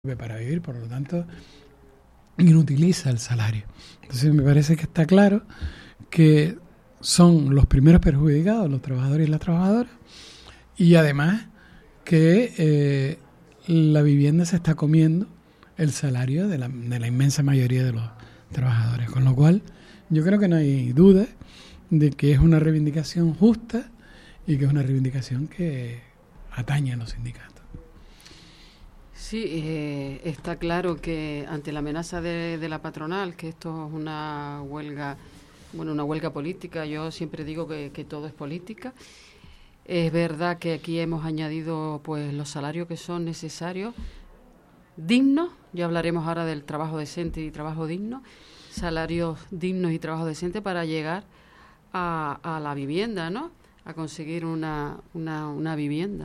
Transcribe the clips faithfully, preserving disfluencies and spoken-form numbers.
para vivir, por lo tanto inutiliza el salario. Entonces me parece que está claro que son los primeros perjudicados, los trabajadores y las trabajadoras, y además que eh, la vivienda se está comiendo el salario de la, de la inmensa mayoría de los trabajadores, con lo cual yo creo que no hay duda de que es una reivindicación justa y que es una reivindicación que atañe a los sindicatos. Sí, eh, está claro que ante la amenaza de, de la patronal, que esto es una huelga, bueno, una huelga política, yo siempre digo que, que todo es política. Es verdad que aquí hemos añadido pues los salarios que son necesarios, dignos, ya hablaremos ahora del trabajo decente y trabajo digno, salarios dignos y trabajo decente para llegar a, a la vivienda, ¿no? A conseguir una, una, una vivienda.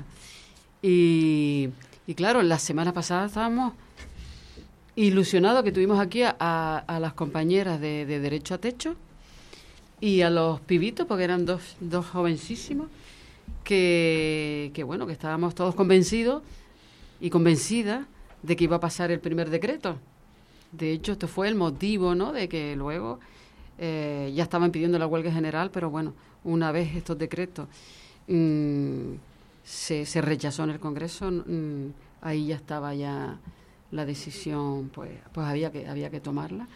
Y... Y claro, la semana pasada estábamos ilusionados que tuvimos aquí a, a, a las compañeras de, de Derecho a Techo y a los pibitos, porque eran dos, dos jovencísimos, que, que bueno, que estábamos todos convencidos y convencidas de que iba a pasar el primer decreto. De hecho, esto fue el motivo, ¿no?, de que luego eh, ya estaban pidiendo la huelga general, pero bueno, una vez estos decretos mmm, Se, se rechazó en el Congreso, mmm, ahí ya estaba ya la decisión, pues pues había que había que tomarla.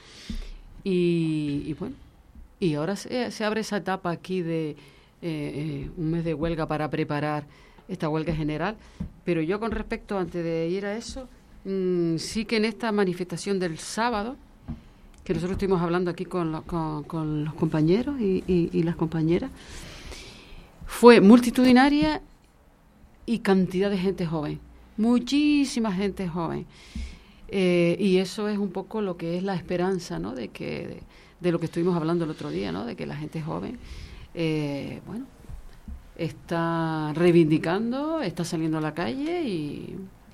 Y, y bueno, y ahora se, se abre esa etapa aquí de eh, eh, un mes de huelga para preparar esta huelga general. Pero yo con respecto, antes de ir a eso, mmm, sí que en esta manifestación del sábado, que nosotros estuvimos hablando aquí con, lo, con, con los compañeros y, y, y las compañeras, fue multitudinaria y cantidad de gente joven, muchísima gente joven. Eh, y eso es un poco lo que es la esperanza, ¿no?, de que de, de lo que estuvimos hablando el otro día, ¿no?, de que la gente joven, eh, bueno, está reivindicando, está saliendo a la calle y,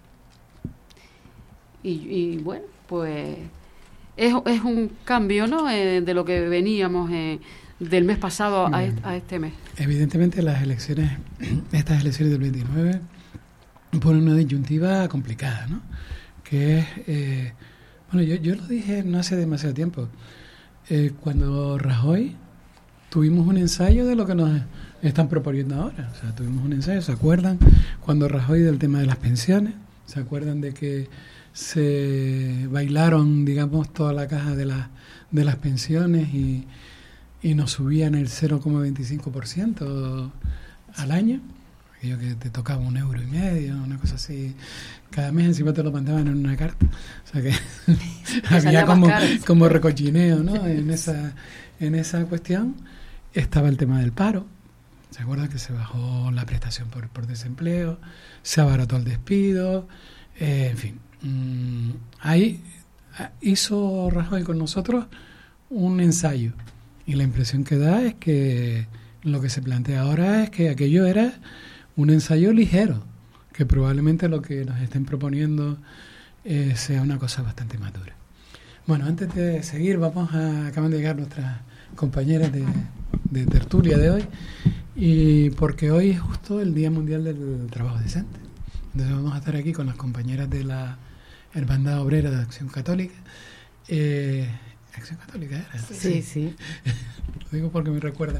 y, y bueno, pues es, es un cambio, ¿no?, eh, de lo que veníamos eh, del mes pasado a, est- a este mes. Evidentemente las elecciones, estas elecciones del veintinueve, ponen una disyuntiva complicada, ¿no? Que es, eh, bueno, yo, yo lo dije no hace demasiado tiempo, eh, cuando Rajoy tuvimos un ensayo de lo que nos están proponiendo ahora, o sea, tuvimos un ensayo, ¿se acuerdan? Cuando Rajoy del tema de las pensiones, ¿se acuerdan de que se bailaron, digamos, toda la caja de, la, de las pensiones y y nos subían el cero coma veinticinco por ciento al año, aquello que te tocaba un euro y medio, una cosa así, cada mes encima te lo mandaban en una carta, o sea que había como, como recochineo, ¿no? En esa, en esa cuestión estaba el tema del paro, ¿se acuerdan que se bajó la prestación por, por desempleo, se abarató el despido, eh, en fin, mmm, ahí hizo Rajoy con nosotros un ensayo. Y la impresión que da es que lo que se plantea ahora es que aquello era un ensayo ligero, que probablemente lo que nos estén proponiendo eh, sea una cosa bastante madura. Bueno, antes de seguir, vamos a acaban de llegar nuestras compañeras de, de tertulia de hoy, y porque hoy es justo el Día Mundial del Trabajo Decente. Entonces vamos a estar aquí con las compañeras de la Hermandad Obrera de Acción Católica. Eh, Acción Católica era. Sí, sí. sí. Lo digo porque me recuerda.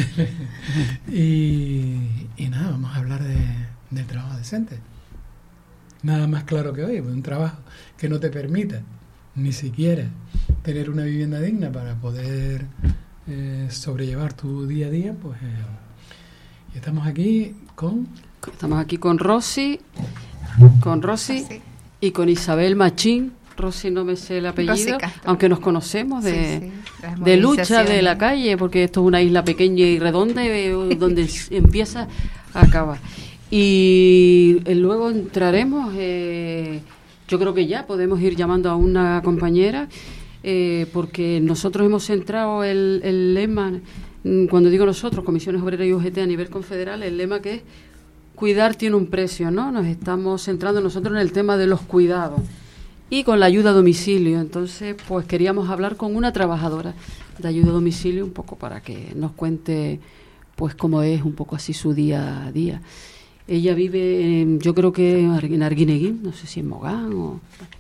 y, y nada, vamos a hablar de, del trabajo decente. Nada más claro que hoy, un trabajo que no te permita ni siquiera tener una vivienda digna para poder eh, sobrellevar tu día a día, pues eh, y estamos aquí con... Estamos aquí con Rosy, con Rosy sí. y con Isabel Machín. Rosy no me sé el apellido, aunque nos conocemos de, sí, sí, de lucha de la calle, porque esto es una isla pequeña y redonda donde empieza a acabar. Y luego entraremos, eh, yo creo que ya podemos ir llamando a una compañera, eh, porque nosotros hemos centrado el, el lema, cuando digo nosotros, Comisiones Obreras y U G T a nivel confederal, el lema que es cuidar tiene un precio, ¿no? Nos estamos centrando nosotros en el tema de los cuidados y con la ayuda a domicilio. Entonces, pues queríamos hablar con una trabajadora de ayuda a domicilio un poco para que nos cuente, pues, cómo es un poco así su día a día. Ella vive, en, yo creo que en Arguineguín, no sé si en Mogán o...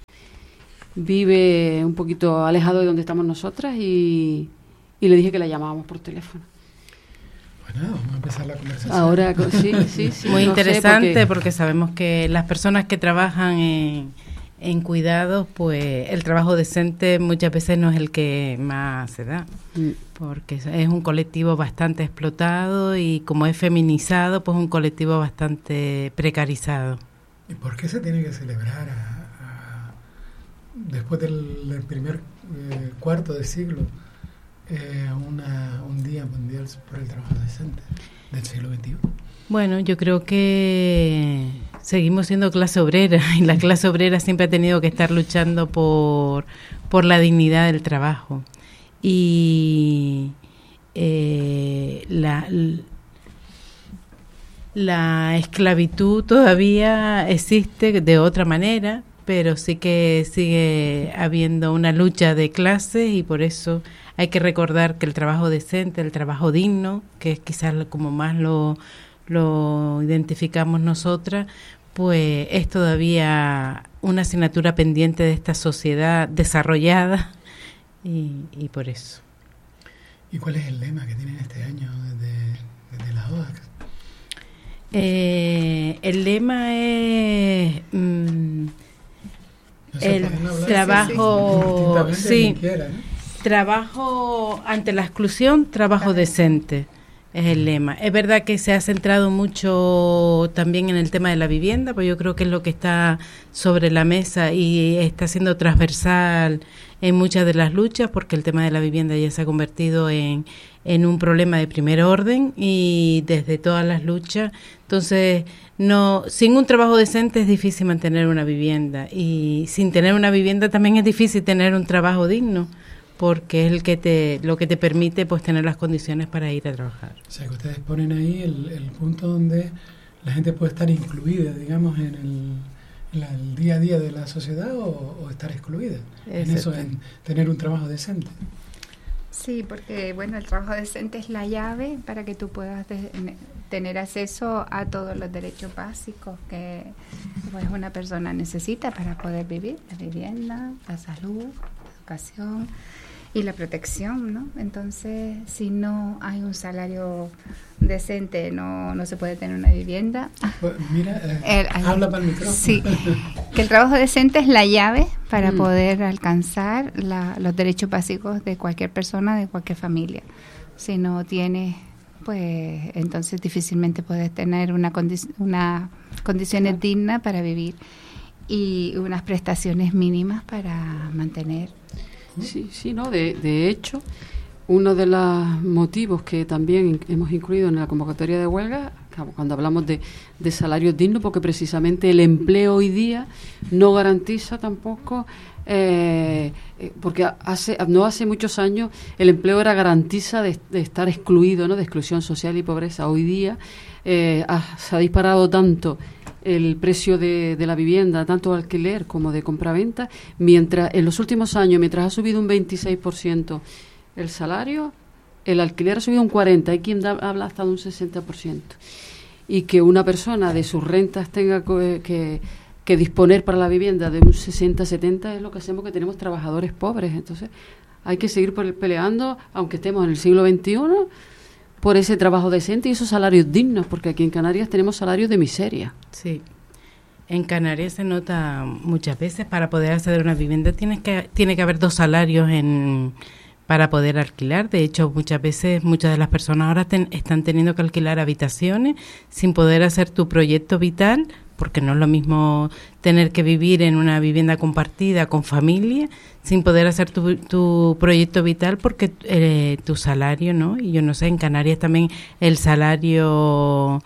Vive un poquito alejado de donde estamos nosotras y, y le dije que la llamábamos por teléfono. Bueno, vamos a empezar la conversación. Ahora, sí, sí, sí. Muy no interesante porque... porque sabemos que las personas que trabajan en, en cuidados, pues el trabajo decente muchas veces no es el que más se da, mm. porque es un colectivo bastante explotado y como es feminizado, pues un colectivo bastante precarizado. ¿Y por qué se tiene que celebrar a, a, después del, del primer eh, cuarto de siglo eh, una, un día mundial por el trabajo decente del siglo veintiuno? Bueno, yo creo que seguimos siendo clase obrera y la clase obrera siempre ha tenido que estar luchando por, por la dignidad del trabajo. Y eh, la, la esclavitud todavía existe de otra manera, pero sí que sigue habiendo una lucha de clases y por eso hay que recordar que el trabajo decente, el trabajo digno, que es quizás como más lo... lo identificamos nosotras, pues es todavía una asignatura pendiente de esta sociedad desarrollada y, y por eso. ¿Y cuál es el lema que tienen este año desde, desde la O A C? Eh, el lema es mm, no sé, el trabajo, sí, sí, sí. Quiera, ¿no? Trabajo ante la exclusión, trabajo decente. Es el lema. Es verdad que se ha centrado mucho también en el tema de la vivienda, pues yo creo que es lo que está sobre la mesa y está siendo transversal en muchas de las luchas, porque el tema de la vivienda ya se ha convertido en, en un problema de primer orden y desde todas las luchas. Entonces, no, sin un trabajo decente es difícil mantener una vivienda y sin tener una vivienda también es difícil tener un trabajo digno, porque es el que te lo que te permite pues tener las condiciones para ir a trabajar. O sea, que ustedes ponen ahí el, el punto donde la gente puede estar incluida, digamos, en el, en la, el día a día de la sociedad o, o estar excluida. En eso, en tener un trabajo decente. Sí, porque, bueno, el trabajo decente es la llave para que tú puedas de, tener acceso a todos los derechos básicos que pues, una persona necesita para poder vivir. La vivienda, la salud, la educación y la protección, ¿no? Entonces, si no hay un salario decente, no no se puede tener una vivienda. Pues mira, eh, el, habla para el micrófono. Sí, que el trabajo decente es la llave para mm. poder alcanzar la, los derechos básicos de cualquier persona, de cualquier familia. Si no tienes, pues, entonces difícilmente puedes tener una condi- una condiciones dignas para vivir y unas prestaciones mínimas para mantener. Sí, sí, no. De, de hecho, uno de los motivos que también hemos incluido en la convocatoria de huelga, cuando hablamos de, de salarios dignos, porque precisamente el empleo hoy día no garantiza tampoco, eh, porque hace no hace muchos años el empleo era garantiza de, de estar excluido, ¿no? De exclusión social y pobreza. Hoy día eh, ha, se ha disparado tanto el precio de, de la vivienda, tanto de alquiler como de compraventa, mientras en los últimos años, mientras ha subido un veintiséis por ciento el salario, el alquiler ha subido un cuarenta por ciento, hay quien da, habla hasta de un sesenta por ciento. Y que una persona de sus rentas tenga que, que, que disponer para la vivienda de un sesenta setenta es lo que hacemos, que tenemos trabajadores pobres. Entonces hay que seguir peleando, aunque estemos en el siglo veintiuno, por ese trabajo decente y esos salarios dignos, porque aquí en Canarias tenemos salarios de miseria. Sí, en Canarias se nota muchas veces, para poder acceder a una vivienda tienes que tiene que haber dos salarios en para poder alquilar. De hecho, muchas veces, muchas de las personas ahora ten, están teniendo que alquilar habitaciones sin poder hacer tu proyecto vital, porque no es lo mismo tener que vivir en una vivienda compartida con familia sin poder hacer tu, tu proyecto vital porque eh, tu salario, ¿no? Y yo no sé, en Canarias también el salario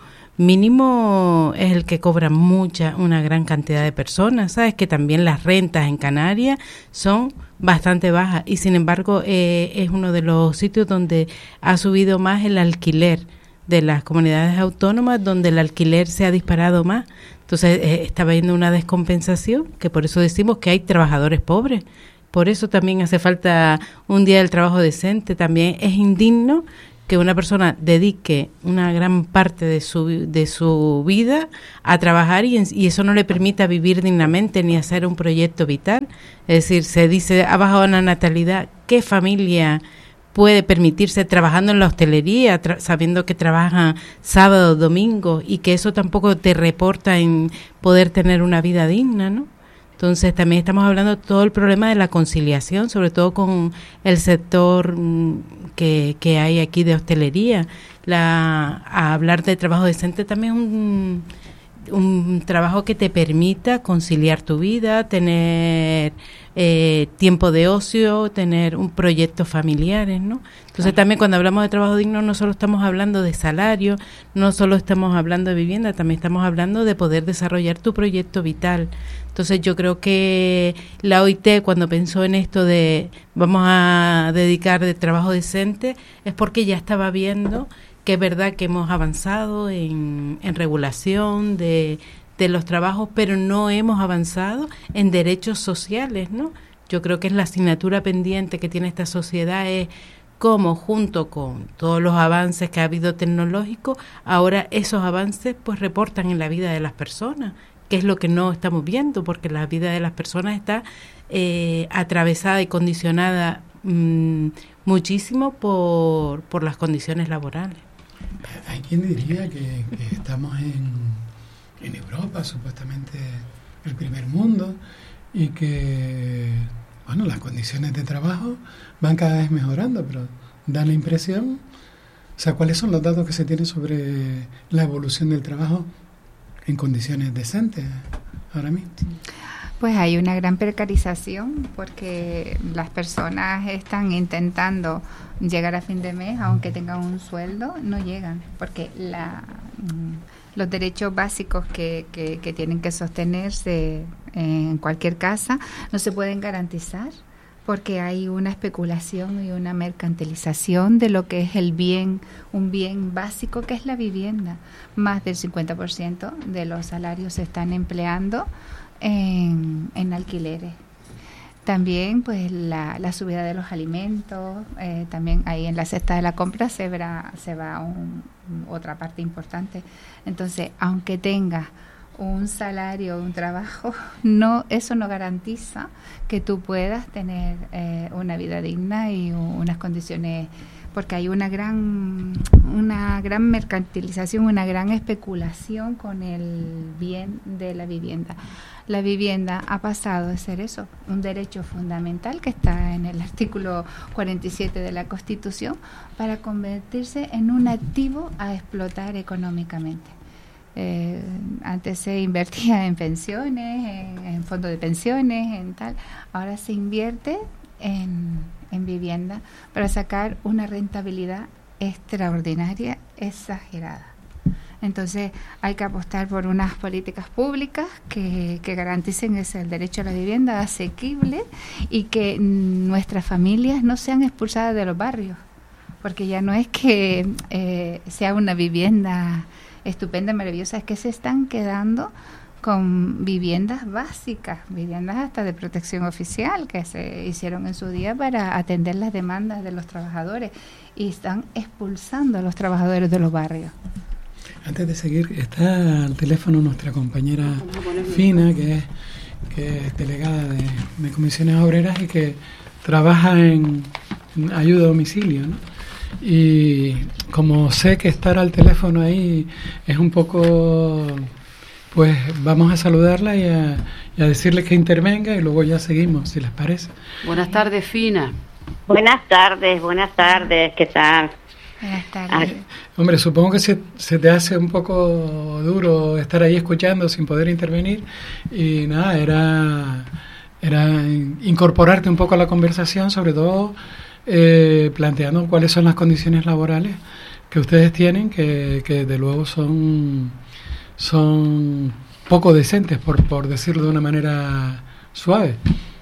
mínimo es el que cobra mucha, una gran cantidad de personas, ¿sabes? Que también las rentas en Canarias son bastante bajas y sin embargo eh, es uno de los sitios donde ha subido más el alquiler de las comunidades autónomas, donde el alquiler se ha disparado más. Entonces eh, está habiendo una descompensación, que por eso decimos que hay trabajadores pobres. Por eso también hace falta un día del trabajo decente. También es indigno que una persona dedique una gran parte de su, de su vida a trabajar y, y eso no le permita vivir dignamente ni hacer un proyecto vital. Es decir, se dice, ha bajado la natalidad, ¿qué familia puede permitirse trabajando en la hostelería, tra- sabiendo que trabaja sábado, domingo y que eso tampoco te reporta en poder tener una vida digna, ¿no? Entonces también estamos hablando de todo el problema de la conciliación, sobre todo con el sector mm, que, que hay aquí de hostelería. La, a hablar de trabajo decente también es un, un trabajo que te permita conciliar tu vida, tener eh, tiempo de ocio, tener un proyectos familiares, ¿no? Entonces también cuando hablamos de trabajo digno no solo estamos hablando de salario, no solo estamos hablando de vivienda, también estamos hablando de poder desarrollar tu proyecto vital. Entonces yo creo que la O I T cuando pensó en esto de vamos a dedicar de trabajo decente es porque ya estaba viendo que es verdad que hemos avanzado en, en regulación de, de los trabajos, pero no hemos avanzado en derechos sociales, ¿no? Yo creo que es la asignatura pendiente que tiene esta sociedad, es cómo junto con todos los avances que ha habido tecnológicos, ahora esos avances pues reportan en la vida de las personas, que es lo que no estamos viendo, porque la vida de las personas está eh, atravesada y condicionada mmm, muchísimo por, por las condiciones laborales. Hay quien diría que, que estamos en, en Europa, supuestamente el primer mundo, y que bueno, las condiciones de trabajo van cada vez mejorando, pero da la impresión, o sea, ¿cuáles son los datos que se tienen sobre la evolución del trabajo en condiciones decentes ahora mismo? Pues hay una gran precarización porque las personas están intentando llegar a fin de mes, aunque tengan un sueldo, no llegan, porque la, los derechos básicos que, que, que tienen que sostenerse en cualquier casa no se pueden garantizar porque hay una especulación y una mercantilización de lo que es el bien, un bien básico que es la vivienda. Más del cincuenta por ciento de los salarios se están empleando en, en alquileres. También pues la, la subida de los alimentos, eh, también ahí en la cesta de la compra se verá, se va un, otra parte importante. Entonces, aunque tengas un salario, un trabajo, no, eso no garantiza que tú puedas tener eh, una vida digna y unas condiciones, porque hay una gran, una gran mercantilización, una gran especulación con el bien de la vivienda. La vivienda ha pasado de ser eso, un derecho fundamental que está en el artículo cuarenta y siete de la Constitución, para convertirse en un activo a explotar económicamente. Eh, antes se invertía en pensiones, en, en fondos de pensiones, en tal. Ahora se invierte en, en vivienda para sacar una rentabilidad extraordinaria, exagerada. Entonces hay que apostar por unas políticas públicas que, que garanticen ese, el derecho a la vivienda asequible y que nuestras familias no sean expulsadas de los barrios, porque ya no es que eh, sea una vivienda estupenda, maravillosa, es que se están quedando con viviendas básicas, viviendas hasta de protección oficial que se hicieron en su día para atender las demandas de los trabajadores y están expulsando a los trabajadores de los barrios. Antes de seguir, está al teléfono nuestra compañera Fina, que es, que es delegada de, de comisiones obreras y que trabaja en, en ayuda a domicilio, ¿no? Y como sé que estar al teléfono ahí es un poco, pues vamos a saludarla y a, y a decirle que intervenga y luego ya seguimos, si les parece. Buenas tardes, Fina. Buenas tardes, buenas tardes, ¿qué tal? Buenas tardes. Eh, hombre, supongo que se, se te hace un poco duro estar ahí escuchando sin poder intervenir y nada, era, era incorporarte un poco a la conversación, sobre todo Eh, planteando cuáles son las condiciones laborales que ustedes tienen, que, que de luego son son poco decentes, por, por decirlo de una manera suave.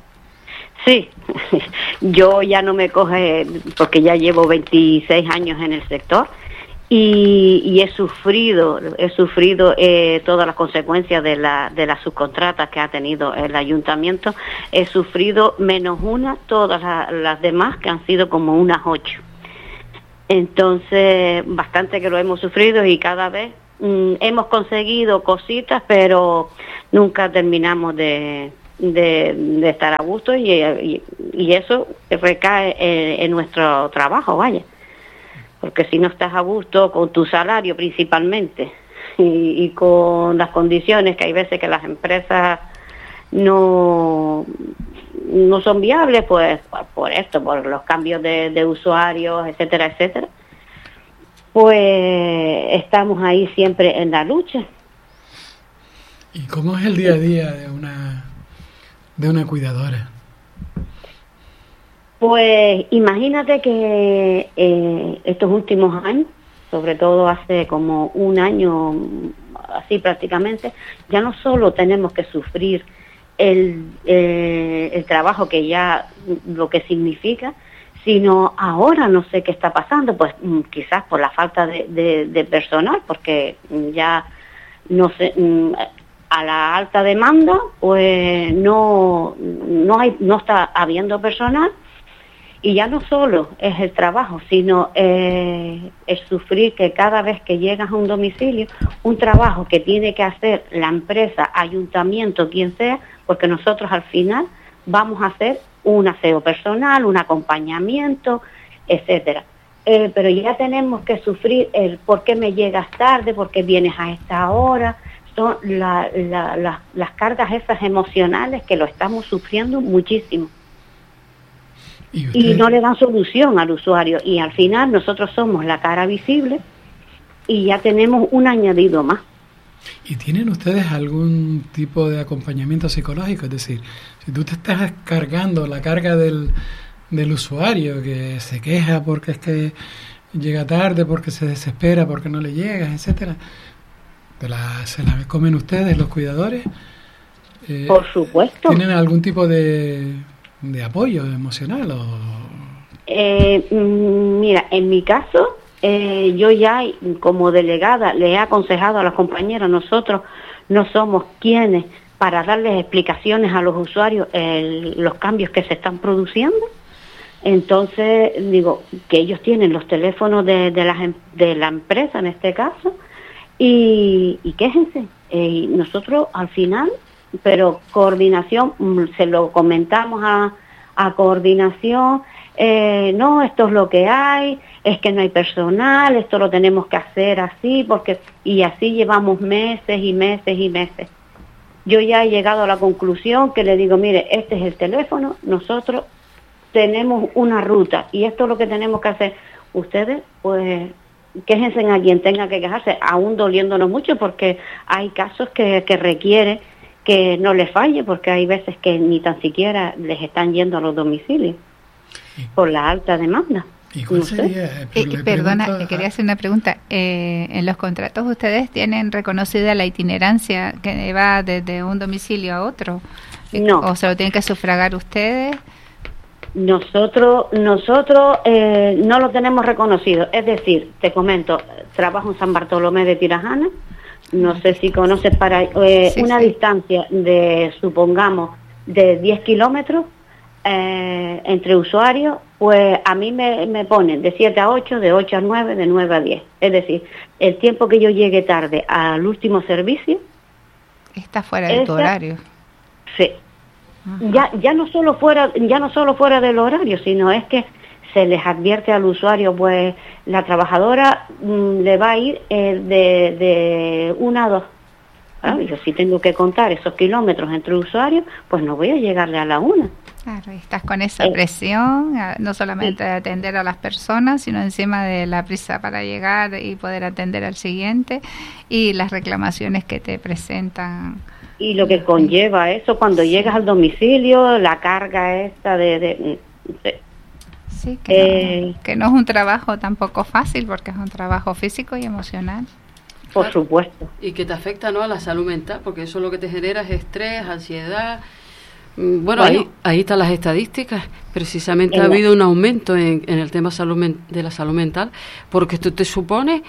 Sí, yo ya no me coge, porque ya llevo veintiséis años en el sector y, y he sufrido he sufrido eh, todas las consecuencias de la de las subcontratas que ha tenido el ayuntamiento. He sufrido menos una, todas las, las demás, que han sido como unas ocho. Entonces, bastante que lo hemos sufrido y cada vez mm, hemos conseguido cositas, pero nunca terminamos de, de, de estar a gusto y, y, y eso recae en, en nuestro trabajo, vaya. Porque si no estás a gusto con tu salario principalmente y, y con las condiciones que hay veces que las empresas no... no son viables, pues por, por esto, por los cambios de, de usuarios, etcétera, etcétera, pues estamos ahí siempre en la lucha. ¿Y cómo es el día a día de una de una cuidadora? Pues imagínate que eh, estos últimos años, sobre todo hace como un año, así prácticamente, ya no solo tenemos que sufrir El, eh, el trabajo que ya lo que significa, sino ahora no sé qué está pasando, pues mm, quizás por la falta de, de, de personal, porque ya no sé, mm, a la alta demanda pues no no hay no está habiendo personal, y ya no solo es el trabajo, sino eh, el sufrir que cada vez que llegas a un domicilio, un trabajo que tiene que hacer la empresa, ayuntamiento, quien sea, porque nosotros al final vamos a hacer un aseo personal, un acompañamiento, etcétera. Eh, pero ya tenemos que sufrir el por qué me llegas tarde, por qué vienes a esta hora. Son la, la, la, las cargas esas emocionales que lo estamos sufriendo muchísimo. ¿Y, y no le dan solución al usuario, y al final nosotros somos la cara visible y ya tenemos un añadido más. ¿Y tienen ustedes algún tipo de acompañamiento psicológico? Es decir, si tú te estás cargando la carga del, del usuario que se queja porque es que llega tarde, porque se desespera, porque no le llegas, etcétera, ¿te la, ¿se la comen ustedes, los cuidadores? Eh, Por supuesto. ¿Tienen algún tipo de, de apoyo emocional? O... Eh, mira, en mi caso... Eh, yo ya como delegada le he aconsejado a las compañeras, nosotros no somos quienes para darles explicaciones a los usuarios el, los cambios que se están produciendo. Entonces digo que ellos tienen los teléfonos de, de, la, de la empresa en este caso y, y quéjense. Eh, nosotros al final, pero coordinación, se lo comentamos a, a coordinación. Eh, no, esto es lo que hay, es que no hay personal, esto lo tenemos que hacer así, porque y así llevamos meses y meses y meses. Yo ya he llegado a la conclusión que le digo, mire, este es el teléfono, nosotros tenemos una ruta y esto es lo que tenemos que hacer. Ustedes, pues, quéjense a quien tenga que quejarse, aún doliéndonos mucho, porque hay casos que, que requiere que no les falle, porque hay veces que ni tan siquiera les están yendo a los domicilios por la alta demanda. ¿Y cuál sería? Eh, perdona, pregunto, quería hacer una pregunta. Eh, ¿En los contratos ustedes tienen reconocida la itinerancia que va desde un domicilio a otro? No. ¿O se lo tienen que sufragar ustedes? Nosotros nosotros eh, no lo tenemos reconocido. Es decir, te comento, trabajo en San Bartolomé de Tirajana. No sé si conoces, para eh, sí, una sí. distancia de, supongamos, de diez kilómetros, Eh, entre usuarios, pues a mí me, me ponen de siete a ocho, de ocho a nueve, de nueve a diez. Es decir, el tiempo que yo llegue tarde al último servicio está fuera de tu horario. Sí. Uh-huh. Ya ya no solo fuera ya no solo fuera del horario, sino es que se les advierte al usuario, pues la trabajadora mmm, le va a ir eh, de, de una a dos. Claro, yo si tengo que contar esos kilómetros entre usuarios, pues no voy a llegarle a la una. Claro, estás con esa eh, presión, no solamente de atender a las personas, sino encima de la prisa para llegar y poder atender al siguiente, y las reclamaciones que te presentan. Y lo que conlleva eso cuando sí. llegas al domicilio, la carga esta de... de, de sí, que, eh, no, que no es un trabajo tampoco fácil, porque es un trabajo físico y emocional. Por claro. supuesto. Y que te afecta, ¿no?, a la salud mental, porque eso lo que te genera es estrés, ansiedad. Bueno, bueno. ahí ahí están las estadísticas. Precisamente ha habido un aumento en, en el tema salud men, de la salud mental, porque tú te supones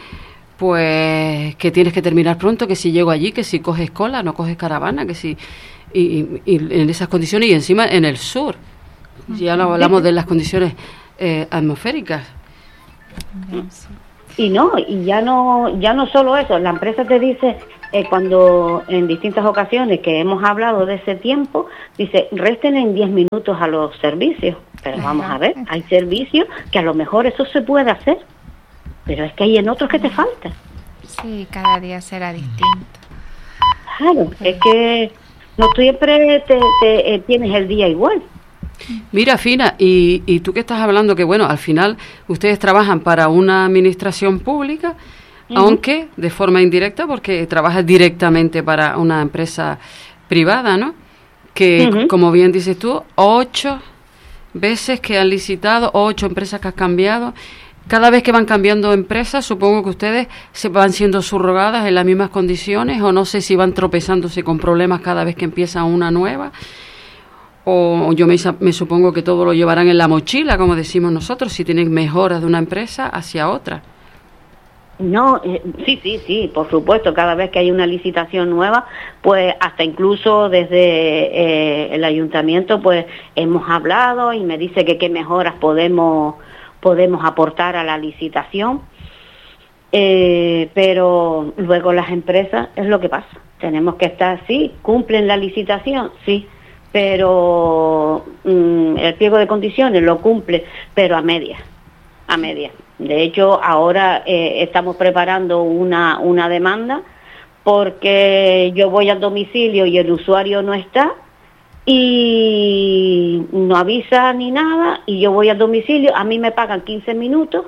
pues que tienes que terminar pronto, que si llego allí, que si coges cola, no coges caravana, que si y, y, y en esas condiciones, y encima en el sur. Ya no hablamos de las condiciones eh, atmosféricas. Bien, sí. Y no, y ya no, ya no solo eso, la empresa te dice, eh, cuando en distintas ocasiones que hemos hablado de ese tiempo, dice, resten en diez minutos a los servicios. Pero Ajá. vamos a ver, hay servicios que a lo mejor eso se puede hacer, pero es que hay en otros que te falta. Sí, cada día será distinto. Claro, es que no siempre te, te eh, tienes el día igual. Mira, Fina, y, y tú que estás hablando que, bueno, al final ustedes trabajan para una administración pública, uh-huh. aunque de forma indirecta, porque trabajas directamente para una empresa privada, ¿no? Que, uh-huh. como bien dices tú, ocho veces que han licitado, ocho empresas que has cambiado. Cada vez que van cambiando empresas, supongo que ustedes se van siendo subrogadas en las mismas condiciones, o no sé si van tropezándose con problemas cada vez que empieza una nueva. O yo me, me supongo que todo lo llevarán en la mochila, como decimos nosotros, si tienen mejoras de una empresa hacia otra. No, eh, sí, sí, sí, por supuesto, cada vez que hay una licitación nueva, pues hasta incluso desde eh, el ayuntamiento, pues hemos hablado y me dice que qué mejoras podemos, podemos aportar a la licitación, eh, pero luego las empresas, es lo que pasa, tenemos que estar, sí, cumplen la licitación, sí, pero mm, el pliego de condiciones lo cumple, pero a medias, a medias. De hecho, ahora eh, estamos preparando una, una demanda porque yo voy al domicilio y el usuario no está y no avisa ni nada, y yo voy al domicilio, a mí me pagan quince minutos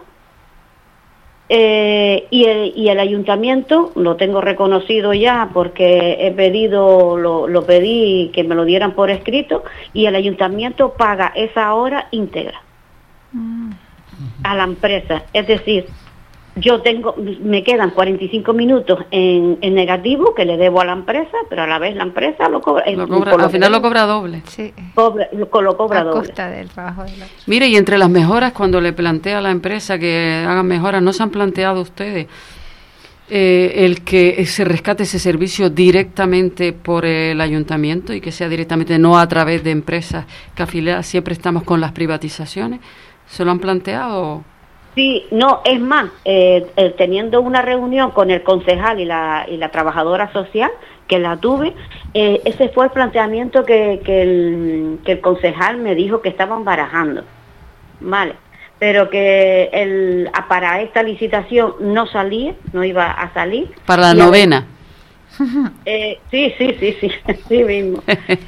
eh, y, el, y el ayuntamiento, lo tengo reconocido ya porque he pedido, lo, lo pedí que me lo dieran por escrito, y el ayuntamiento paga esa hora íntegra mm. a la empresa. Es decir, yo tengo, me quedan cuarenta y cinco minutos en, en negativo que le debo a la empresa, pero a la vez la empresa lo cobra. Lo cobra al final lo cobra doble. Sí. Cobra, lo, lo cobra a doble. costa del trabajo de la... Mire, y entre las mejoras, cuando le plantea a la empresa que hagan mejoras, ¿no se han planteado ustedes eh, el que se rescate ese servicio directamente por el ayuntamiento y que sea directamente, no a través de empresas que afiliadas? Siempre estamos con las privatizaciones. ¿Se lo han planteado? Sí, no, es más, eh, eh, teniendo una reunión con el concejal y la, y la trabajadora social, que la tuve, eh, ese fue el planteamiento que, que, el, que el concejal me dijo que estaban barajando, ¿vale? Pero que el, para esta licitación no salía, no iba a salir. Para la novena. Eh, sí, sí, sí, sí, sí mismo.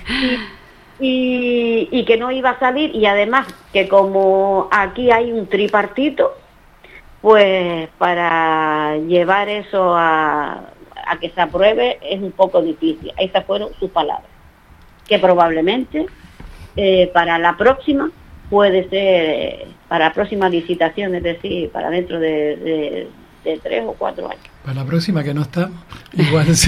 Y, y que no iba a salir, y además que como aquí hay un tripartito, pues para llevar eso a, a que se apruebe es un poco difícil. Esas fueron sus palabras, que probablemente eh, para la próxima puede ser, eh, para la próxima licitación, es decir, para dentro de, de, de tres o cuatro años. Para la próxima que no está, igual sí.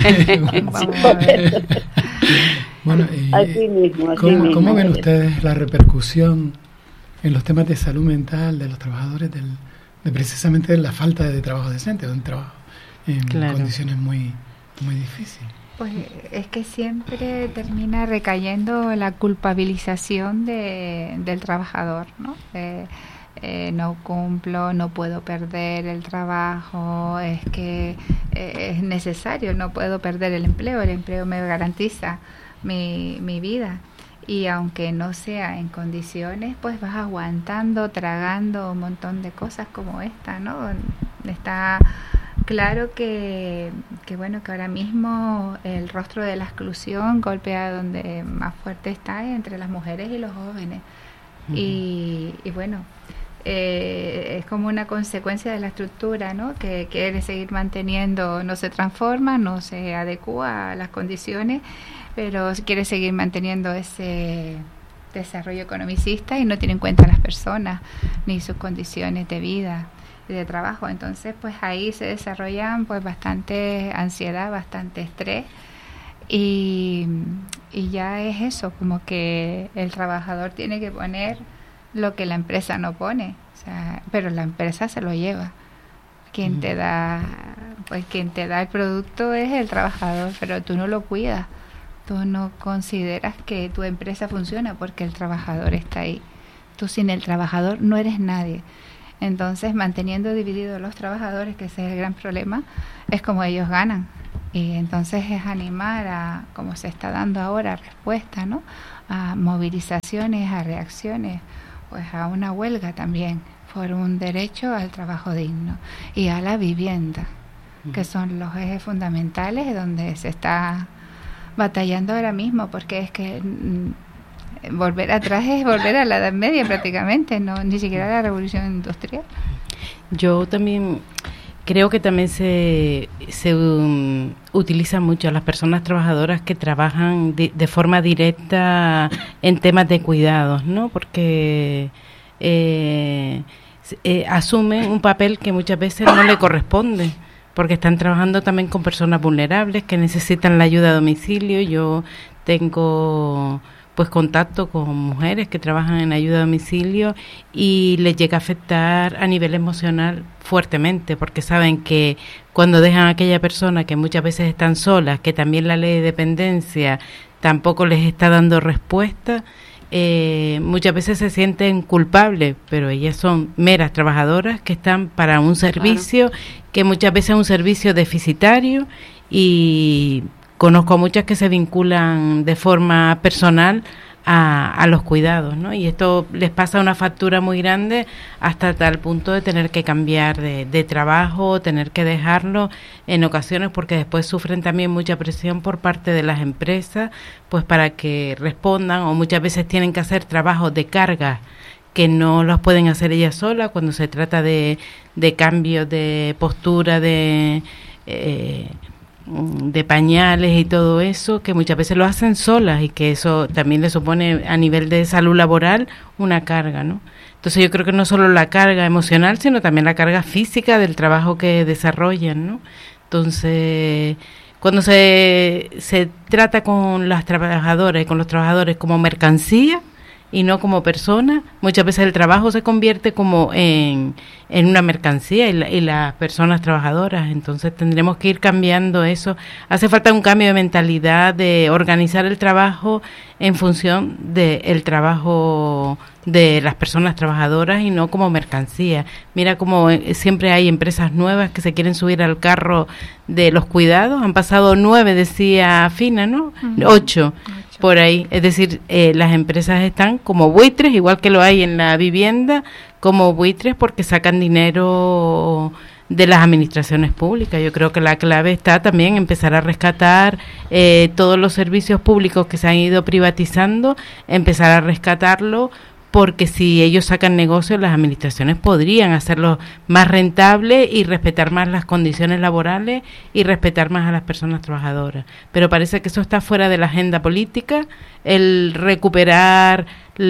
Bueno, y, así mismo, así ¿cómo, mismo. ¿cómo ven ustedes la repercusión en los temas de salud mental de los trabajadores, del, de precisamente la falta de trabajo decente, de un trabajo en claro. condiciones muy, muy difíciles? Pues es que siempre termina recayendo la culpabilización de, del trabajador, ¿no? Eh, eh, no cumplo, no puedo perder el trabajo, es que eh, es necesario, no puedo perder el empleo, el empleo me garantiza mi, mi vida, y aunque no sea en condiciones, pues vas aguantando, tragando un montón de cosas como esta, ¿no? Está claro que, que bueno, que ahora mismo el rostro de la exclusión golpea donde más fuerte está, entre las mujeres y los jóvenes. Uh-huh. y, y bueno, eh, es como una consecuencia de la estructura, ¿no? Que quiere seguir manteniendo, no se transforma, no se adecua a las condiciones, pero quiere seguir manteniendo ese desarrollo economicista y no tiene en cuenta a las personas ni sus condiciones de vida y de trabajo. Entonces, pues ahí se desarrollan pues bastante ansiedad, bastante estrés, y, y ya es eso, como que el trabajador tiene que poner lo que la empresa no pone, o sea, pero la empresa se lo lleva. Quien mm. te da, pues quien te da el producto es el trabajador, pero tú no lo cuidas. Tú no consideras que tu empresa funciona porque el trabajador está ahí. Tú sin el trabajador no eres nadie. Entonces, manteniendo divididos los trabajadores, que ese es el gran problema, es como ellos ganan. Y entonces es animar a, como se está dando ahora, respuesta, ¿no?, a movilizaciones, a reacciones, pues a una huelga también, por un derecho al trabajo digno y a la vivienda, que son los ejes fundamentales donde se está batallando ahora mismo, porque es que mm, volver atrás es volver a la Edad Media prácticamente, no ni siquiera a la Revolución Industrial. Yo también creo que también se, se um, utilizan mucho a las personas trabajadoras que trabajan de, de forma directa en temas de cuidados, ¿no? Porque eh, eh, asumen un papel que muchas veces no le corresponde, porque están trabajando también con personas vulnerables que necesitan la ayuda a domicilio. Yo tengo pues contacto con mujeres que trabajan en ayuda a domicilio y les llega a afectar a nivel emocional fuertemente, porque saben que cuando dejan a aquella persona que muchas veces están solas, que también la ley de dependencia tampoco les está dando respuesta, eh, muchas veces se sienten culpables, pero ellas son meras trabajadoras que están para un servicio, claro, que muchas veces es un servicio deficitario, y conozco muchas que se vinculan de forma personal a, a los cuidados, ¿no? Y esto les pasa una factura muy grande hasta tal punto de tener que cambiar de, de trabajo, tener que dejarlo en ocasiones, porque después sufren también mucha presión por parte de las empresas, pues para que respondan, o muchas veces tienen que hacer trabajos de carga que no los pueden hacer ellas solas cuando se trata de, de cambios de postura, de... Eh, de pañales y todo eso, que muchas veces lo hacen solas y que eso también le supone a nivel de salud laboral una carga, ¿no? Entonces yo creo que no solo la carga emocional, sino también la carga física del trabajo que desarrollan, ¿no? Entonces, cuando se, se trata con las trabajadoras y con los trabajadores como mercancía y no como persona, muchas veces el trabajo se convierte como en, en una mercancía y, la, y las personas trabajadoras. Entonces tendremos que ir cambiando eso. Hace falta un cambio de mentalidad, de organizar el trabajo en función del trabajo de las personas trabajadoras y no como mercancía. Mira como siempre hay empresas nuevas que se quieren subir al carro de los cuidados. Han pasado nueve, decía Fina, ¿no? Uh-huh. Ocho. Por ahí, es decir, eh, las empresas están como buitres, igual que lo hay en la vivienda, como buitres porque sacan dinero de las administraciones públicas. Yo creo que la clave está también empezar a rescatar eh, todos los servicios públicos que se han ido privatizando, empezar a rescatarlo, porque si ellos sacan negocios, las administraciones podrían hacerlo más rentable y respetar más las condiciones laborales y respetar más a las personas trabajadoras. Pero parece que eso está fuera de la agenda política, el recuperar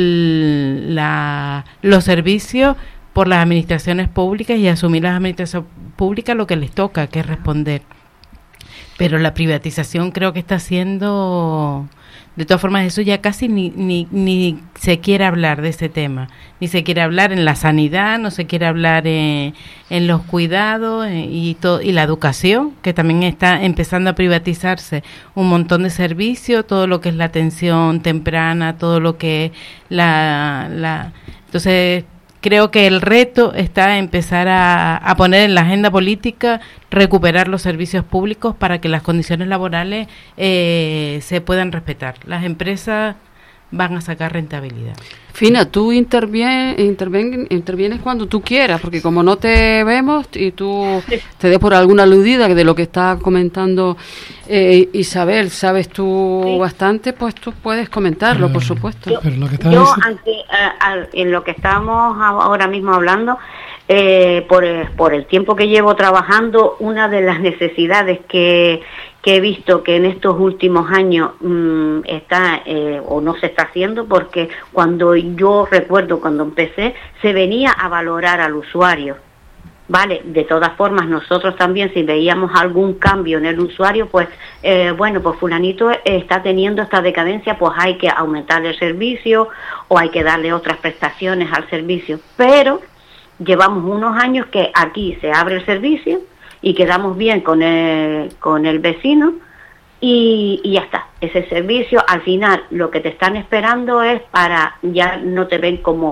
la, los servicios por las administraciones públicas y asumir las administraciones públicas lo que les toca, que es responder. Pero la privatización creo que está haciendo... De todas formas, eso ya casi ni, ni, ni se quiere hablar de ese tema, ni se quiere hablar en la sanidad, no se quiere hablar en, en los cuidados eh, y, to, y la educación, que también está empezando a privatizarse un montón de servicios, todo lo que es la atención temprana, todo lo que es la... la entonces... Creo que el reto está empezar a, a poner en la agenda política, recuperar los servicios públicos para que las condiciones laborales eh, se puedan respetar. Las empresas van a sacar rentabilidad. Fina, tú intervien, interven, intervienes cuando tú quieras, porque como no te vemos y tú te des por alguna aludida de lo que está comentando eh, Isabel, sabes tú sí. bastante, pues tú puedes comentarlo, pero, por supuesto. Yo, pero lo que yo ante, a, a, en lo que estamos ahora mismo hablando, eh, por, por el tiempo que llevo trabajando, una de las necesidades que que he visto que en estos últimos años mmm, está eh, o no se está haciendo, porque cuando yo recuerdo cuando empecé se venía a valorar al usuario, vale. De todas formas, nosotros también, si veíamos algún cambio en el usuario, pues eh, bueno, pues fulanito está teniendo esta decadencia, pues hay que aumentarle el servicio o hay que darle otras prestaciones al servicio. Pero llevamos unos años que aquí se abre el servicio y quedamos bien con el, con el vecino y, y ya está. Ese servicio, al final, lo que te están esperando es para, ya no te ven como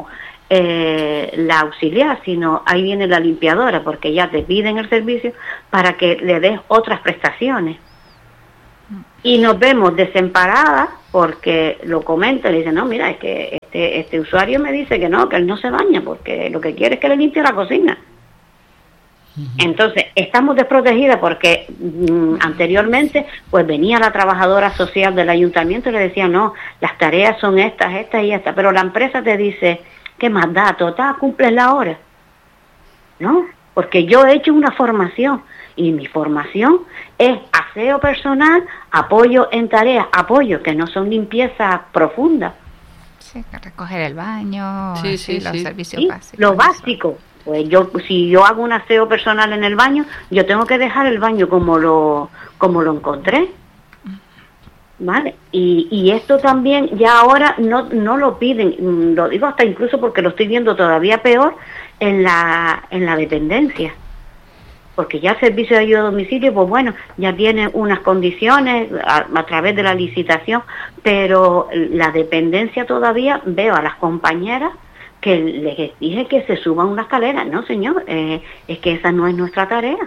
eh, la auxiliar, sino ahí viene la limpiadora, porque ya te piden el servicio para que le des otras prestaciones. Y nos vemos desamparadas porque lo comenta y le dice, no, mira, es que este, este usuario me dice que no, que él no se baña porque lo que quiere es que le limpie la cocina. Uh-huh. Entonces, estamos desprotegidas porque mm, anteriormente pues venía la trabajadora social del ayuntamiento y le decía, no, las tareas son estas, estas y estas, pero la empresa te dice, ¿qué más da? Total, cumples la hora. ¿No? Porque yo he hecho una formación y mi formación es aseo personal, apoyo en tareas, apoyo que no son limpiezas profundas. Sí, recoger el baño, sí, sí, los sí. servicios ¿Sí? básicos. Lo básico. Pues yo, si yo hago un aseo personal en el baño, yo tengo que dejar el baño como lo, como lo encontré. ¿Vale? Y, y esto también ya ahora no, no lo piden, lo digo hasta incluso porque lo estoy viendo todavía peor en la, en la dependencia. Porque ya el servicio de ayuda a domicilio, pues bueno, ya tiene unas condiciones a, a través de la licitación, pero la dependencia todavía veo a las compañeras que les exige que se suban una escalera. No, señor, eh, es que esa no es nuestra tarea.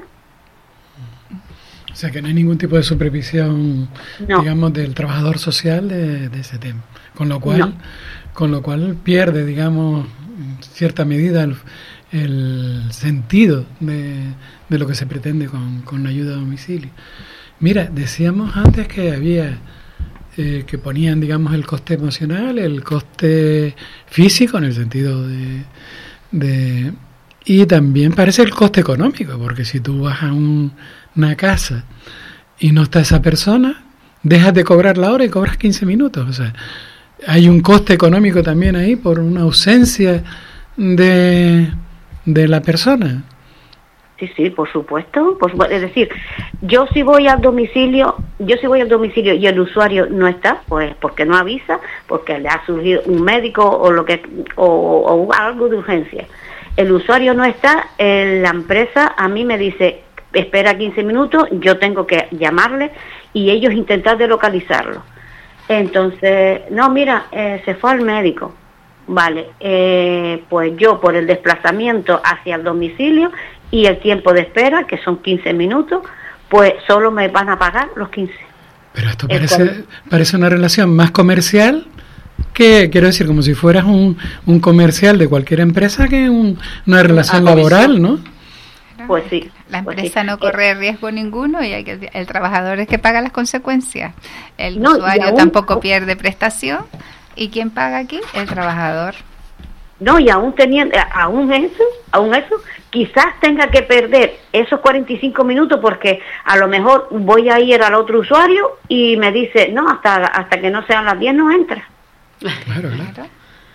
O sea, que no hay ningún tipo de supervisión, no. digamos, del trabajador social de, de ese tema. Con lo cual, no. con lo cual pierde, digamos, en cierta medida el, el sentido de, de lo que se pretende con, con la ayuda a domicilio. Mira, decíamos antes que había, eh, que ponían, digamos, el coste emocional, el coste físico, en el sentido de... de y también parece el coste económico, porque si tú vas a un, una casa y no está esa persona, dejas de cobrar la hora y cobras quince minutos. O sea, hay un coste económico también ahí por una ausencia de, de la persona. Sí, sí, por supuesto, por supuesto. Es decir, yo si voy al domicilio, yo si voy al domicilio y el usuario no está, pues porque no avisa, porque le ha surgido un médico o lo que o, o algo de urgencia. El usuario no está, eh, la empresa a mí me dice, espera quince minutos, yo tengo que llamarle y ellos intentar de localizarlo. Entonces, no, mira, eh, se fue al médico. Vale, eh, pues yo por el desplazamiento hacia el domicilio y el tiempo de espera, que son quince minutos, pues solo me van a pagar los quince. Pero esto parece, parece una relación más comercial que, quiero decir, como si fueras un, un comercial de cualquier empresa que un, una relación laboral, ¿no? Pues sí. La empresa pues sí. no corre riesgo ninguno y hay que, el trabajador es que paga las consecuencias. El no, usuario aún, tampoco pierde prestación. ¿Y quién paga aquí? El trabajador. No, y aún teniendo, aún eso, aún eso, quizás tenga que perder esos cuarenta y cinco minutos porque a lo mejor voy a ir al otro usuario y me dice, no, hasta hasta que no sean las diez no entra. Claro, claro.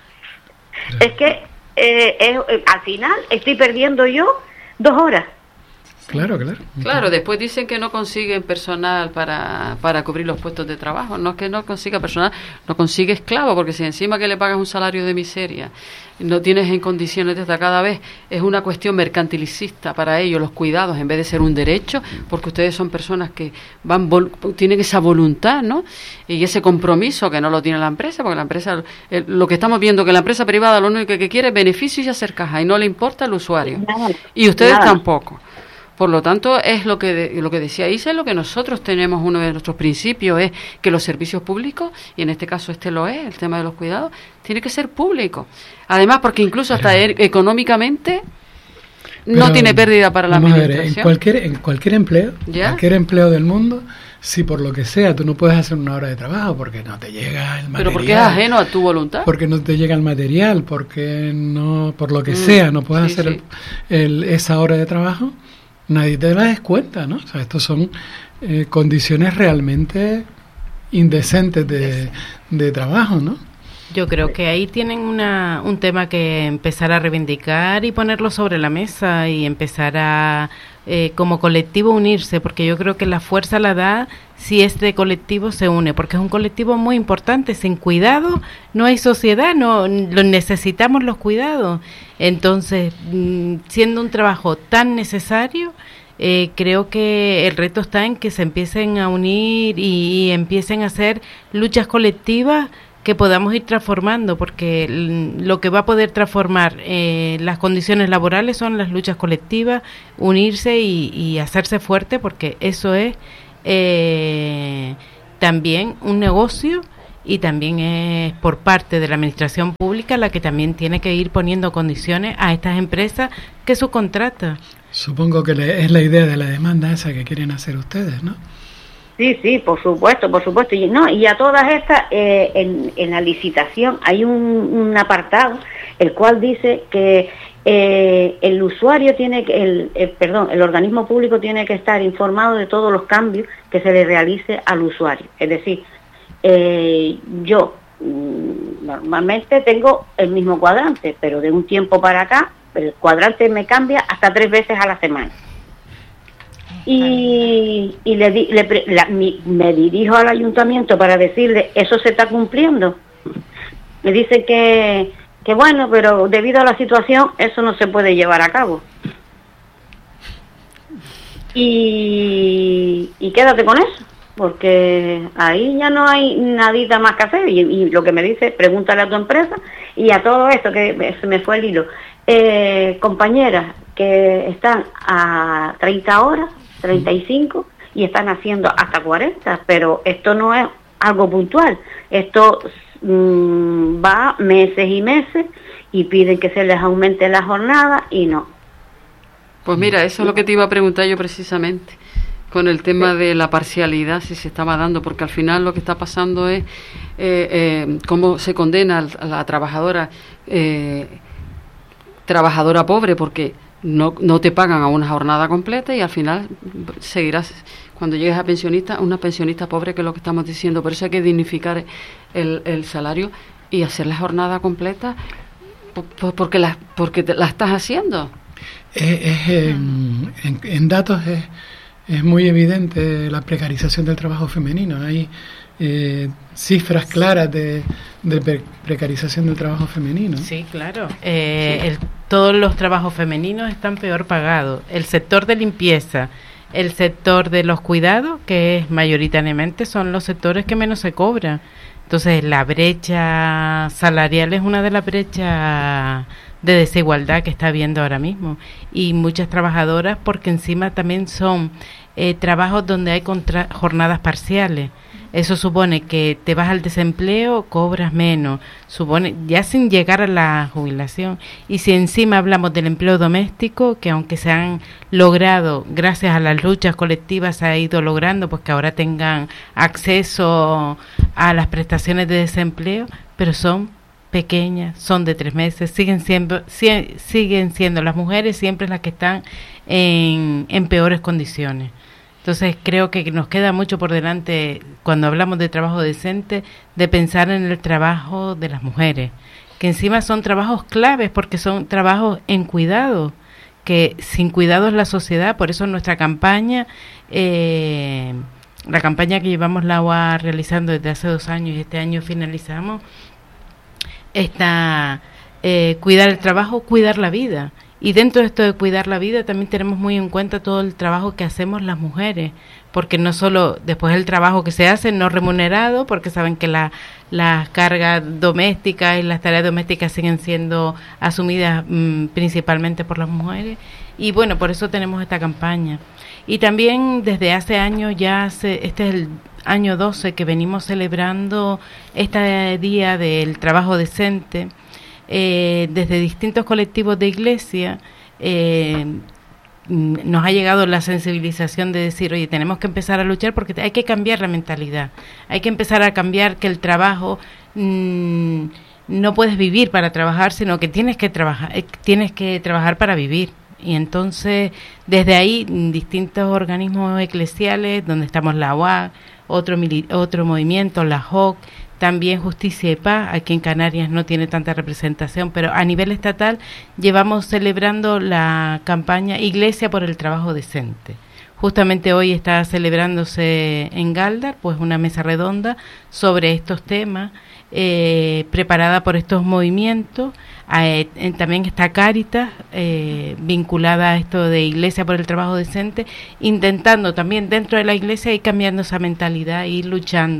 Es que eh, es, eh, al final estoy perdiendo yo dos horas. Claro, claro. Claro, después dicen que no consiguen personal para, para cubrir los puestos de trabajo. No es que no consiga personal, no consigue esclavo, porque si encima que le pagas un salario de miseria, no tienes en condiciones de estar cada vez, es una cuestión mercantilicista para ellos, los cuidados, en vez de ser un derecho, porque ustedes son personas que van vol- tienen esa voluntad, ¿no? Y ese compromiso que no lo tiene la empresa, porque la empresa, el, lo que estamos viendo, que la empresa privada lo único que quiere es beneficio y hacer caja, y no le importa el usuario. Nada, y ustedes nada. tampoco. Por lo tanto, es lo que de, lo que decía Isa, es lo que nosotros tenemos, uno de nuestros principios es que los servicios públicos, y en este caso este lo es, el tema de los cuidados, tiene que ser público. Además, porque incluso hasta er, económicamente no Pero, tiene pérdida para la vamos administración. A ver, en cualquier, en cualquier empleo, ¿Ya? cualquier empleo del mundo, si por lo que sea tú no puedes hacer una hora de trabajo porque no te llega el material. Pero porque es ajeno a tu voluntad. Porque no te llega el material, porque no, por lo que Mm, sea, no puedes sí, hacer sí. El, el, esa hora de trabajo, nadie te la descuenta, ¿no? O sea, estos son eh, condiciones realmente indecentes de, de trabajo, ¿no? Yo creo que ahí tienen una, un tema que empezar a reivindicar y ponerlo sobre la mesa y empezar a, eh, como colectivo, unirse, porque yo creo que la fuerza la da si este colectivo se une, porque es un colectivo muy importante. Sin cuidado no hay sociedad, no lo necesitamos los cuidados. Entonces, siendo un trabajo tan necesario, eh, creo que el reto está en que se empiecen a unir y, y empiecen a hacer luchas colectivas que podamos ir transformando, porque lo que va a poder transformar eh, las condiciones laborales son las luchas colectivas, unirse y, y hacerse fuerte, porque eso es eh, también un negocio y también es por parte de la administración pública la que también tiene que ir poniendo condiciones a estas empresas que subcontratan. Supongo que le, es la idea de la demanda esa que quieren hacer ustedes, ¿no? Sí, sí, por supuesto, por supuesto. Y no, y a todas estas, eh, en, en la licitación hay un, un apartado, el cual dice que eh, el usuario tiene que, el, eh, perdón, el organismo público tiene que estar informado de todos los cambios que se le realice al usuario. Es decir, eh, yo mm, normalmente tengo el mismo cuadrante, pero de un tiempo para acá, el cuadrante me cambia hasta tres veces a la semana. Y, y le, di, le la, mi, me dirijo al ayuntamiento para decirle, ¿eso se está cumpliendo? Me dice que, que bueno, pero debido a la situación eso no se puede llevar a cabo. Y, y quédate con eso, porque ahí ya no hay nadita más que hacer. Y, y lo que me dice, pregúntale a tu empresa. Y a todo esto, que se me fue el hilo, eh, compañeras que están a treinta horas, treinta y cinco, y están haciendo hasta cuarenta, pero esto no es algo puntual, esto mmm, va meses y meses y piden que se les aumente la jornada y no. Pues mira, eso es lo que te iba a preguntar yo precisamente, con el tema de la parcialidad, si se estaba dando, porque al final lo que está pasando es eh, eh, cómo se condena a la trabajadora eh, trabajadora pobre, porque No, no te pagan a una jornada completa y al final seguirás, cuando llegues a pensionista, una pensionista pobre, que es lo que estamos diciendo. Por eso hay que dignificar el, el salario y hacer la jornada completa porque la, porque te, la estás haciendo. Es, es, en, en, en datos es, es muy evidente la precarización del trabajo femenino. Hay eh, cifras claras de, de pre precarización del trabajo femenino. Sí, claro. Eh, sí. El, todos los trabajos femeninos están peor pagados. El sector de limpieza, el sector de los cuidados, que es mayoritariamente son los sectores que menos se cobran. Entonces, la brecha salarial es una de las brechas de desigualdad que está habiendo ahora mismo. Y muchas trabajadoras, porque encima también son eh, trabajos donde hay contra jornadas parciales. Eso supone que te vas al desempleo, cobras menos, supone ya sin llegar a la jubilación. Y si encima hablamos del empleo doméstico, que aunque se han logrado, gracias a las luchas colectivas, se ha ido logrando, pues que ahora tengan acceso a las prestaciones de desempleo, pero son pequeñas, son de tres meses, siguen siendo, si, siguen siendo las mujeres siempre las que están en, en peores condiciones. Entonces creo que nos queda mucho por delante cuando hablamos de trabajo decente, de pensar en el trabajo de las mujeres, que encima son trabajos claves porque son trabajos en cuidado, que sin cuidados la sociedad, por eso nuestra campaña, eh, la campaña que llevamos la U A realizando desde hace dos años y este año finalizamos, está eh, cuidar el trabajo, cuidar la vida. Y dentro de esto de cuidar la vida también tenemos muy en cuenta todo el trabajo que hacemos las mujeres, porque no solo después el trabajo que se hace no remunerado, porque saben que la, las cargas domésticas y las tareas domésticas siguen siendo asumidas mmm, principalmente por las mujeres, y bueno, por eso tenemos esta campaña. Y también desde hace años, ya hace, este es el año doce que venimos celebrando este Día del Trabajo Decente. Eh, desde distintos colectivos de iglesia eh, nos ha llegado la sensibilización de decir, oye, tenemos que empezar a luchar porque hay que cambiar la mentalidad, hay que empezar a cambiar que el trabajo mmm, no puedes vivir para trabajar, sino que tienes que trabajar, eh, tienes que trabajar para vivir. Y entonces desde ahí distintos organismos eclesiales, donde estamos la U A, otro, otro movimiento, la J O C, también Justicia y Paz, aquí en Canarias no tiene tanta representación, pero a nivel estatal llevamos celebrando la campaña Iglesia por el Trabajo Decente. Justamente hoy está celebrándose en Galdar pues una mesa redonda sobre estos temas, eh, preparada por estos movimientos. Eh, también está Cáritas, eh, vinculada a esto de Iglesia por el Trabajo Decente, intentando también dentro de la iglesia ir cambiando esa mentalidad, ir luchando.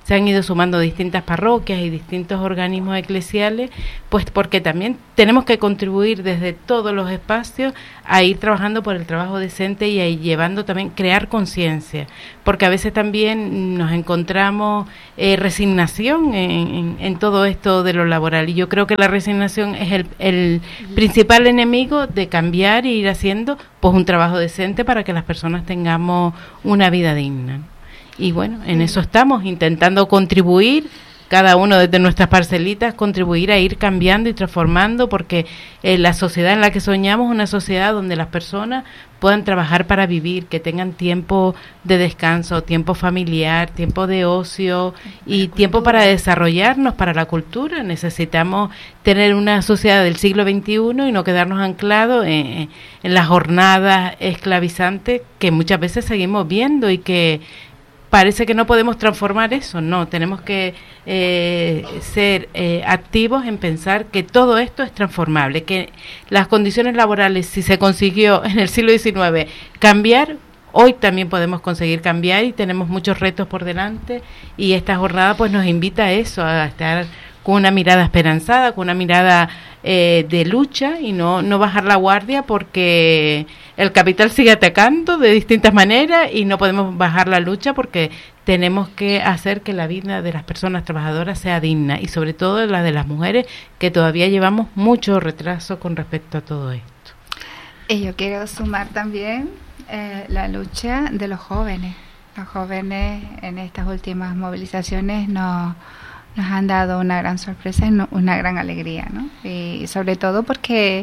se han ido sumando distintas parroquias y distintos organismos eclesiales, pues porque también tenemos que contribuir desde todos los espacios a ir trabajando por el trabajo decente y a ir llevando también, crear conciencia, porque a veces también nos encontramos eh, resignación en, en, en todo esto de lo laboral, y yo creo que la resignación es el, el principal enemigo de cambiar e ir haciendo pues un trabajo decente para que las personas tengamos una vida digna. Y bueno, en eso estamos, intentando contribuir, cada uno desde nuestras parcelitas, contribuir a ir cambiando y transformando, porque eh, la sociedad en la que soñamos es una sociedad donde las personas puedan trabajar para vivir, que tengan tiempo de descanso, tiempo familiar, tiempo de ocio y tiempo para desarrollarnos, para la cultura. Necesitamos tener una sociedad del siglo veintiuno y no quedarnos anclados en, en las jornadas esclavizantes que muchas veces seguimos viendo y que parece que no podemos transformar eso. No, tenemos que eh, ser eh, activos en pensar que todo esto es transformable, que las condiciones laborales, si se consiguió en el siglo diecinueve cambiar, hoy también podemos conseguir cambiar y tenemos muchos retos por delante, y esta jornada pues nos invita a eso, a estar con una mirada esperanzada, con una mirada eh, de lucha y no, no bajar la guardia, porque el capital sigue atacando de distintas maneras y no podemos bajar la lucha, porque tenemos que hacer que la vida de las personas trabajadoras sea digna, y sobre todo la de las mujeres, que todavía llevamos mucho retraso con respecto a todo esto. Y yo quiero sumar también eh, la lucha de los jóvenes. Los jóvenes en estas últimas movilizaciones nos... nos han dado una gran sorpresa y una gran alegría, ¿no? Y sobre todo porque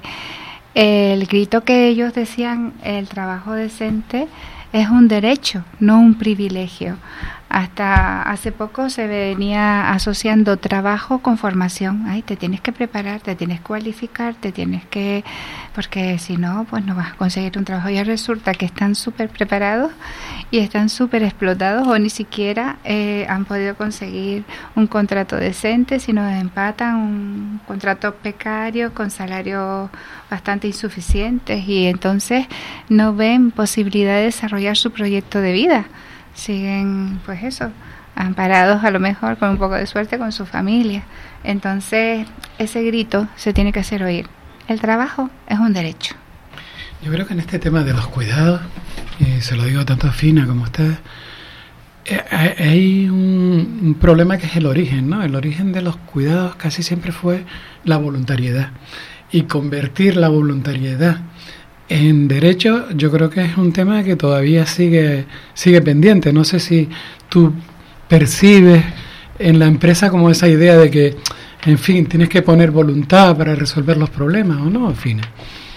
el grito que ellos decían, el trabajo decente, es un derecho, no un privilegio. Hasta hace poco se venía asociando trabajo con formación. Ay, te tienes que preparar, te tienes que cualificar, te tienes que... porque si no, pues no vas a conseguir un trabajo. Y resulta que están súper preparados y están súper explotados, o ni siquiera eh, han podido conseguir un contrato decente, sino empatan un contrato precario con salarios bastante insuficientes, y entonces no ven posibilidad de desarrollar su proyecto de vida. Siguen, pues eso, amparados a lo mejor con un poco de suerte con su familia. Entonces ese grito se tiene que hacer oír. El trabajo es un derecho. Yo creo que en este tema de los cuidados, y se lo digo tanto a Fina como a ustedes, eh, hay un, un problema que es el origen, ¿no? El origen de los cuidados casi siempre fue la voluntariedad, y convertir la voluntariedad en derecho, yo creo que es un tema que todavía sigue sigue pendiente. No sé si tú percibes en la empresa como esa idea de que, en fin, tienes que poner voluntad para resolver los problemas, ¿o no, Fina?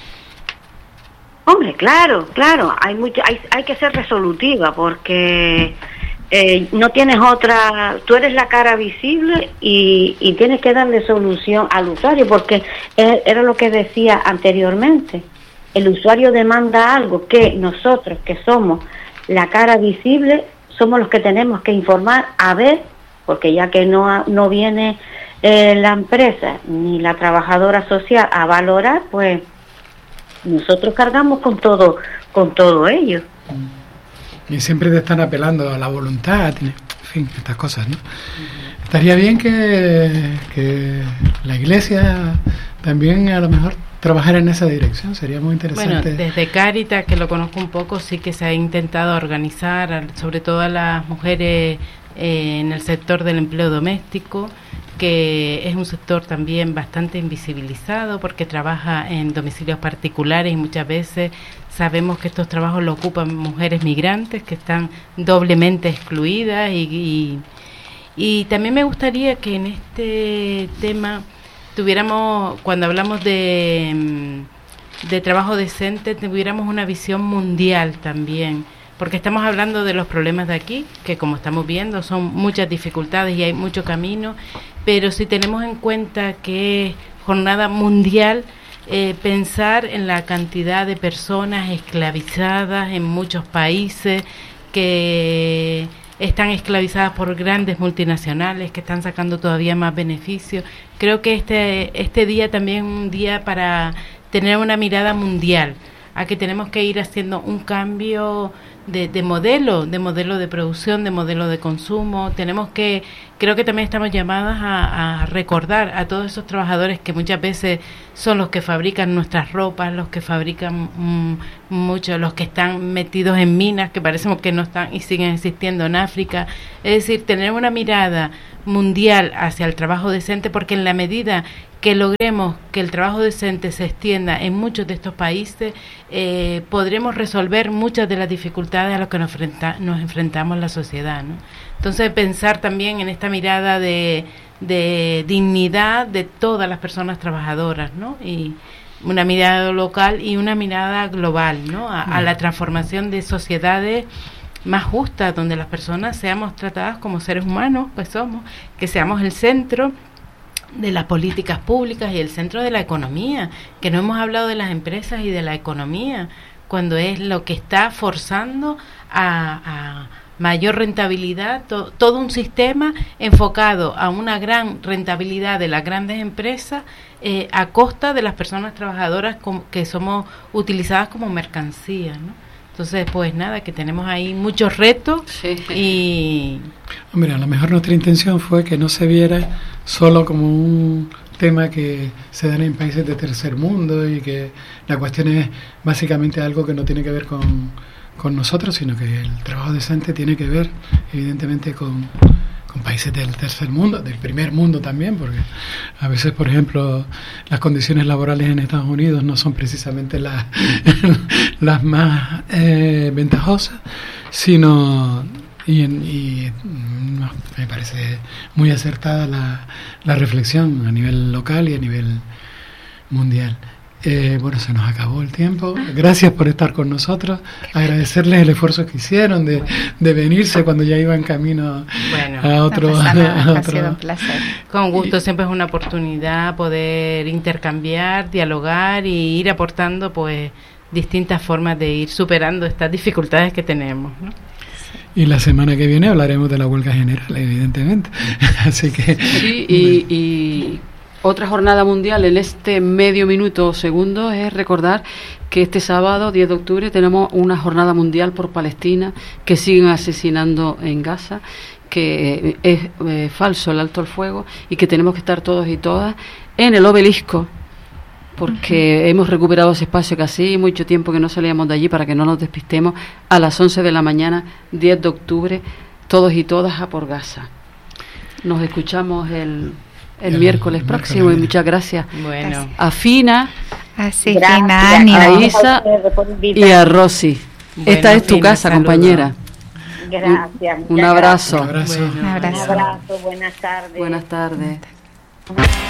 Hombre, claro, claro, hay mucho, hay, hay que ser resolutiva, porque eh, no tienes otra, tú eres la cara visible y, y tienes que darle solución al usuario, porque era lo que decía anteriormente. El usuario demanda algo que nosotros, que somos la cara visible, somos los que tenemos que informar, a ver, porque ya que no, no viene eh, la empresa ni la trabajadora social a valorar, pues nosotros cargamos con todo, con todo ello. Y siempre te están apelando a la voluntad, en fin, estas cosas, ¿no? Uh-huh. Estaría bien que, que la Iglesia también a lo mejor trabajar en esa dirección, sería muy interesante. Bueno, desde Cáritas, que lo conozco un poco, sí que se ha intentado organizar, sobre todo a las mujeres eh, en el sector del empleo doméstico, que es un sector también bastante invisibilizado, porque trabaja en domicilios particulares, y muchas veces sabemos que estos trabajos lo ocupan mujeres migrantes que están doblemente excluidas, y, y, y también me gustaría que en este tema tuviéramos, cuando hablamos de, de trabajo decente, tuviéramos una visión mundial también, porque estamos hablando de los problemas de aquí, que como estamos viendo son muchas dificultades y hay mucho camino, pero si tenemos en cuenta que es jornada mundial, eh, pensar en la cantidad de personas esclavizadas en muchos países, que están esclavizadas por grandes multinacionales que están sacando todavía más beneficios. Creo que este este día también es un día para tener una mirada mundial, a que tenemos que ir haciendo un cambio de, de modelo, de modelo de producción, de modelo de consumo. Tenemos que, creo que también estamos llamadas a, a recordar a todos esos trabajadores que muchas veces son los que fabrican nuestras ropas, los que fabrican mmm, mucho, los que están metidos en minas que parecemos que no están y siguen existiendo en África. Es decir, tener una mirada mundial hacia el trabajo decente, porque en la medida que logremos que el trabajo decente se extienda en muchos de estos países, eh, podremos resolver muchas de las dificultades a las que nos, enfrenta, nos enfrentamos en la sociedad, ¿no? Entonces, pensar también en esta mirada de, de dignidad de todas las personas trabajadoras, ¿no? Y una mirada local y una mirada global, ¿no? A, a la transformación de sociedades más justas, donde las personas seamos tratadas como seres humanos, pues somos, que seamos el centro de las políticas públicas y el centro de la economía, que no hemos hablado de las empresas y de la economía, cuando es lo que está forzando a, a mayor rentabilidad, to, todo un sistema enfocado a una gran rentabilidad de las grandes empresas eh, a costa de las personas trabajadoras com, que somos utilizadas como mercancía, ¿no? Entonces, pues nada, que tenemos ahí muchos retos sí. y... Hombre, a lo mejor nuestra intención fue que no se viera solo como un tema que se da en países de tercer mundo y que la cuestión es básicamente algo que no tiene que ver con, con nosotros, sino que el trabajo decente tiene que ver evidentemente con, con países del tercer mundo, del primer mundo también, porque a veces, por ejemplo, las condiciones laborales en Estados Unidos no son precisamente las, las más eh, ventajosas, sino... Y, y no, me parece muy acertada la, la reflexión a nivel local y a nivel mundial. Eh, bueno, se nos acabó el tiempo. Gracias por estar con nosotros. Agradecerles el esfuerzo que hicieron de, de venirse cuando ya iban camino bueno, a otro. No pasa nada, a otro. Ha sido un placer. Con gusto, siempre es una oportunidad poder intercambiar, dialogar y ir aportando pues distintas formas de ir superando estas dificultades que tenemos, ¿no? Y la semana que viene hablaremos de la huelga general, evidentemente. Así que sí, y, y otra jornada mundial en este medio minuto o segundo es recordar que este sábado, diez de octubre, tenemos una jornada mundial por Palestina, que siguen asesinando en Gaza, que es eh, falso el alto el fuego y que tenemos que estar todos y todas en el obelisco, porque uh-huh. hemos recuperado ese espacio casi mucho tiempo que no salíamos de allí para que no nos despistemos. A las once de la mañana, diez de octubre, todos y todas a por Gaza. Nos escuchamos el, el, el miércoles el próximo y muchas gracias. Bueno. A Fina, Así, gracias. Fina, ánimo. a Isa y a Rosy. Bueno, Esta es tu Fina, casa, saludo. Compañera. Gracias. Un abrazo. Un abrazo. Bueno, un abrazo. Un abrazo. Buenas tardes. Buenas tardes.